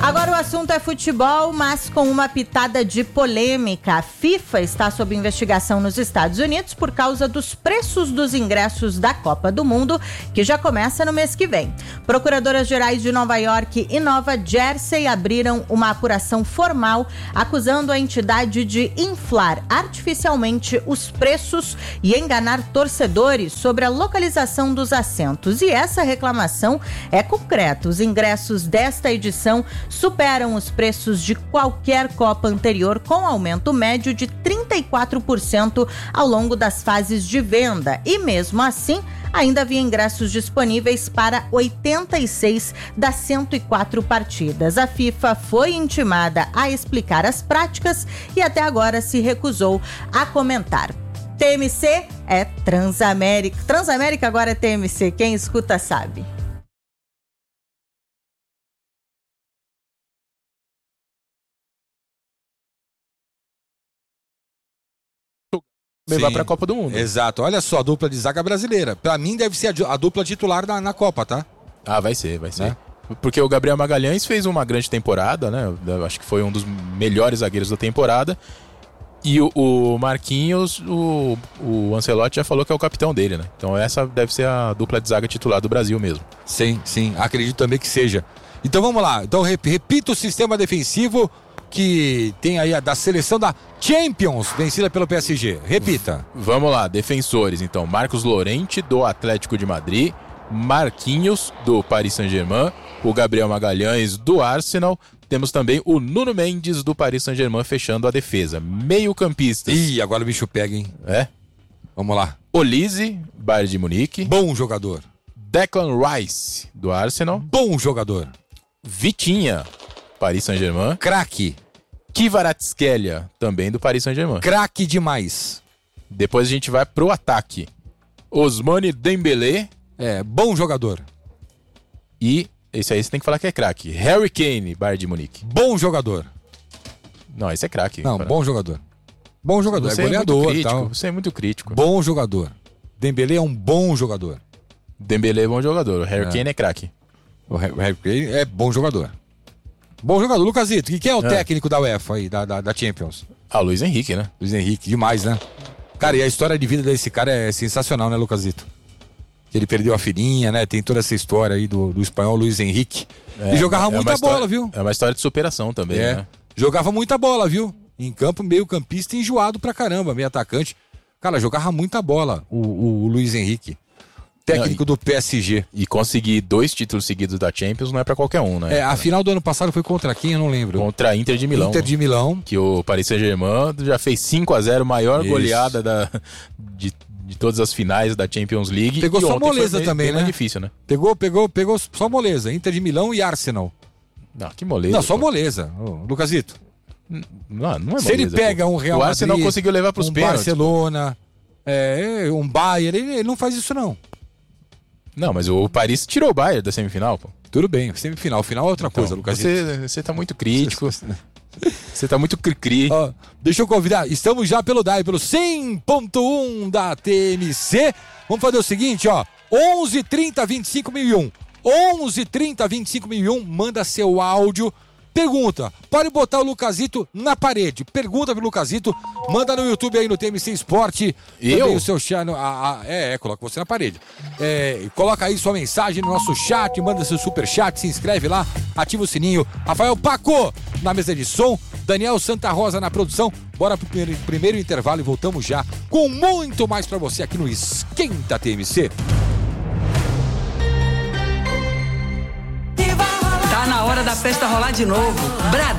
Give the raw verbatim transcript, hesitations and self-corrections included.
Agora o assunto é futebol, mas com uma pitada de polêmica. A FIFA está sob investigação nos Estados Unidos por causa dos preços dos ingressos da Copa do Mundo, que já começa no mês que vem. Procuradoras gerais de Nova York e Nova Jersey abriram uma apuração formal acusando a entidade de inflar artificialmente os preços e enganar torcedores sobre a localização dos assentos. E essa reclamação é concreta. Os ingressos desta edição superam os preços de qualquer Copa anterior, com aumento médio de trinta e quatro por cento ao longo das fases de venda. E mesmo assim, ainda havia ingressos disponíveis para oitenta e seis das cento e quatro partidas. A FIFA foi intimada a explicar as práticas e até agora se recusou a comentar. T M C é Transamérica. Transamérica agora é T M C. Quem escuta sabe. Levar para a Copa do Mundo. Exato. Olha só, a dupla de zaga brasileira. Para mim deve ser a, a dupla titular na, na Copa, tá? Ah, vai ser, vai ser. É. Porque o Gabriel Magalhães fez uma grande temporada, né? Eu acho que foi um dos melhores zagueiros da temporada. E o, o Marquinhos, o, o Ancelotti já falou que é o capitão dele, né? Então essa deve ser a dupla de zaga titular do Brasil mesmo. Sim, sim. Acredito também que seja. Então vamos lá. Então repita o sistema defensivo que tem aí a da seleção da Champions, vencida pelo P S G. Repita. Vamos lá, defensores, então. Marcos Llorente, do Atlético de Madrid. Marquinhos, do Paris Saint-Germain. O Gabriel Magalhães, do Arsenal. Temos também o Nuno Mendes, do Paris Saint-Germain, fechando a defesa. Meio-campistas. Ih, agora o bicho pega, hein? É? Vamos lá. Olise, Bayern de Munique. Bom jogador. Declan Rice, do Arsenal. Bom jogador. Vitinha, Paris Saint-Germain. Craque. Kvaratskhelia, também do Paris Saint-Germain. Craque demais. Depois a gente vai pro ataque. Ousmane Dembélé. É, bom jogador. E esse aí você tem que falar que é craque. Harry Kane, Bayern de Munique. Bom jogador. Não, esse é craque. Não, cara. bom jogador. Bom jogador, você é goleador. É muito crítico, tal. você é muito crítico. Bom jogador. Dembélé é um bom jogador. Dembélé é bom jogador. O Harry é. Kane é craque. O Harry Kane é bom jogador. Bom jogador. Lucasito, quem é o é. técnico da UEFA aí, da, da, da Champions? Ah, Luiz Henrique, né? Luiz Henrique, demais, né? Cara, e a história de vida desse cara é sensacional, né, Lucasito? Ele perdeu a filhinha, né? Tem toda essa história aí do, do espanhol Luiz Henrique. É, e jogava é muita história, bola, viu? É uma história de superação também, é. né? Jogava muita bola, viu? Em campo, meio campista enjoado pra caramba, meio atacante. Cara, jogava muita bola o, o, o Luiz Henrique. Técnico não, e, do P S G. E conseguir dois títulos seguidos da Champions não é pra qualquer um, né? É, a final do ano passado foi contra quem? Eu não lembro. Contra a Inter de Milão. Inter de Milão. Que o Paris Saint-Germain já fez cinco a zero, maior Isso. goleada da, de, de todas as finais da Champions League. Pegou e só moleza bem, também, bem né? difícil, né? Pegou, pegou, pegou só moleza. Inter de Milão e Arsenal. Não, que moleza. Não, só pô. moleza. Ô, Lucasito. Não, não é moleza. Se ele pega pô. um Real Madrid, o Arsenal conseguiu levar pros um pênaltis. Barcelona, é, um Bayern, ele, ele não faz isso não. Não, mas o Paris tirou o Bayern da semifinal, pô. Tudo bem, semifinal. Final é outra então, coisa, Lucasito. Você, você tá muito crítico. Você tá muito cri-cri. Ó, deixa eu convidar. Estamos já pelo D A I, pelo cem ponto um da T M C. Vamos fazer o seguinte, ó. onze trinta vinte e cinco mil e um. onze trinta vinte e cinco mil e um. Manda seu áudio. Pergunta. Pode botar o Lucasito na parede. Pergunta pro Lucasito. Manda no YouTube aí no T M C Esporte. Eu? Também o seu chat. A, a, é, é, coloca você na parede. É, coloca aí sua mensagem no nosso chat. Manda seu super chat. Se inscreve lá. Ativa o sininho. Rafael Paco na mesa de som. Daniel Santa Rosa na produção. Bora pro primeiro, primeiro intervalo e voltamos já com muito mais pra você aqui no Esquenta T M C. Tá na hora da festa rolar de novo. Bradesco.